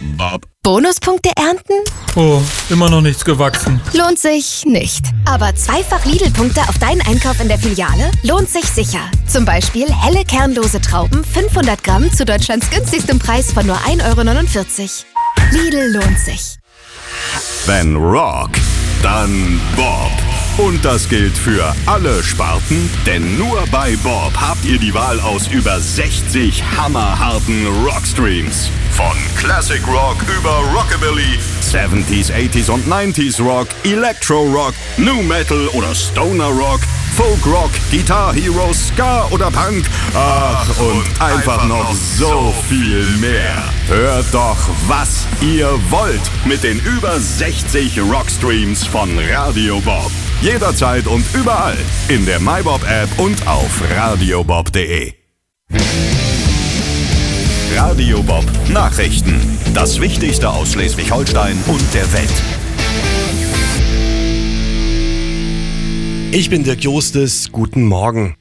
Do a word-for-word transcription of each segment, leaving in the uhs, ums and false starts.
Bob. Bonuspunkte ernten? Oh, immer noch nichts gewachsen. Lohnt sich nicht. Aber zweifach Lidl-Punkte auf deinen Einkauf in der Filiale lohnt sich sicher. Zum Beispiel helle kernlose Trauben fünfhundert Gramm zu Deutschlands günstigstem Preis von nur ein Euro neunundvierzig. Lidl lohnt sich. Wenn Rock, dann Bob. Und das gilt für alle Sparten, denn nur bei Bob habt ihr die Wahl aus über sechzig hammerharten Rockstreams. Von Classic Rock über Rockabilly, siebziger, achtziger und neunziger Rock, Electro Rock, New Metal oder Stoner Rock, Folk Rock, Guitar Hero, Ska oder Punk. Ach, und einfach noch so viel mehr. Hört doch, was ihr wollt mit den über sechzig Rockstreams von Radio Bob. Jederzeit und überall in der MyBob-App und auf radiobob punkt de. Radio Bob Nachrichten. Das Wichtigste aus Schleswig-Holstein und der Welt. Ich bin Dirk Jostes, guten Morgen.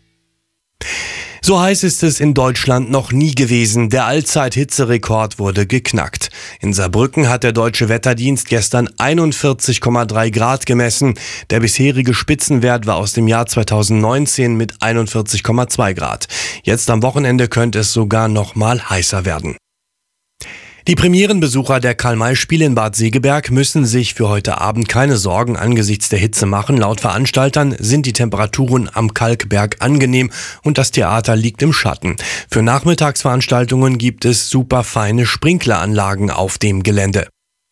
So heiß ist es in Deutschland noch nie gewesen. Der Allzeit-Hitzerekord wurde geknackt. In Saarbrücken hat der Deutsche Wetterdienst gestern einundvierzig Komma drei Grad gemessen. Der bisherige Spitzenwert war aus dem Jahr zweitausendneunzehn mit einundvierzig Komma zwei Grad. Jetzt am Wochenende könnte es sogar noch mal heißer werden. Die Premierenbesucher der Karl-May-Spiele in Bad Segeberg müssen sich für heute Abend keine Sorgen angesichts der Hitze machen. Laut Veranstaltern sind die Temperaturen am Kalkberg angenehm und das Theater liegt im Schatten. Für Nachmittagsveranstaltungen gibt es super feine Sprinkleranlagen auf dem Gelände.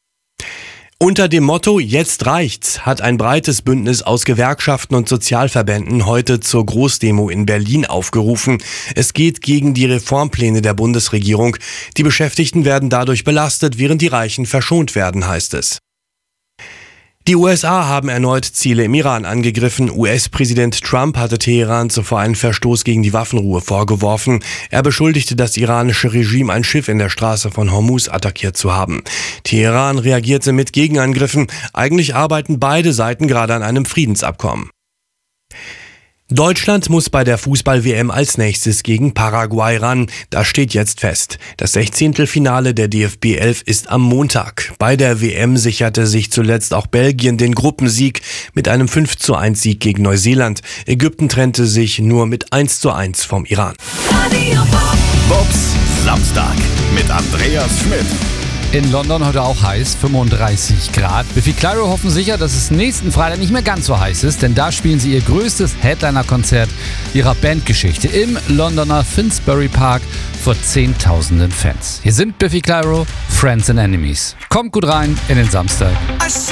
Unter dem Motto "Jetzt reicht's" hat ein breites Bündnis aus Gewerkschaften und Sozialverbänden heute zur Großdemo in Berlin aufgerufen. Es geht gegen die Reformpläne der Bundesregierung. Die Beschäftigten werden dadurch belastet, während die Reichen verschont werden, heißt es. Die U S A haben erneut Ziele im Iran angegriffen. U S-Präsident Trump hatte Teheran zuvor einen Verstoß gegen die Waffenruhe vorgeworfen. Er beschuldigte das iranische Regime, ein Schiff in der Straße von Hormuz attackiert zu haben. Teheran reagierte mit Gegenangriffen. Eigentlich arbeiten beide Seiten gerade an einem Friedensabkommen. Deutschland muss bei der Fußball-W M als nächstes gegen Paraguay ran. Das steht jetzt fest. Das Sechzehntelfinale der D F B elf ist am Montag. Bei der W M sicherte sich zuletzt auch Belgien den Gruppensieg mit einem fünf zu eins Sieg gegen Neuseeland. Ägypten trennte sich nur mit eins zu eins vom Iran. Bobs Samstag mit Andreas Schmidt. In London heute auch heiß, fünfunddreißig Grad. Biffy Clyro hoffen sicher, dass es nächsten Freitag nicht mehr ganz so heiß ist, denn da spielen sie ihr größtes Headliner-Konzert ihrer Bandgeschichte im Londoner Finsbury Park vor zehntausenden Fans. Hier sind Biffy Clyro, Friends and Enemies. Kommt gut rein in den Samstag.